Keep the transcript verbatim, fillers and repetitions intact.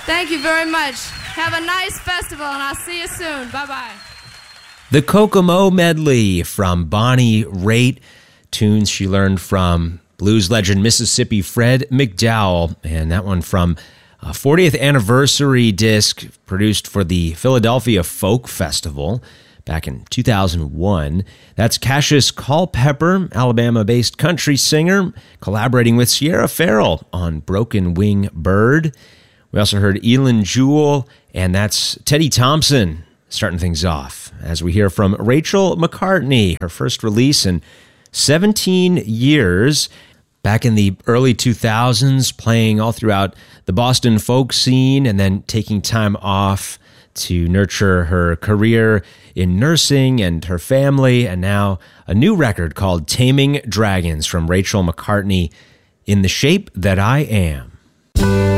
Thank you very much. Have a nice festival, and I'll see you soon. Bye-bye. The Kokomo Medley from Bonnie Raitt, tunes she learned from blues legend Mississippi Fred McDowell, and that one from a fortieth anniversary disc produced for the Philadelphia Folk Festival back in two thousand one. That's Cassius Culpepper, Alabama-based country singer, collaborating with Sierra Farrell on Broken Wing Bird. We also heard Elin Jewell, and that's Teddy Thompson starting things off, as we hear from Rachel McCartney, her first release in seventeen years. Back in the early two thousands, playing all throughout the Boston folk scene and then taking time off to nurture her career in nursing and her family, and now a new record called Taming Dragons from Rachel McCartney, In the Shape That I Am.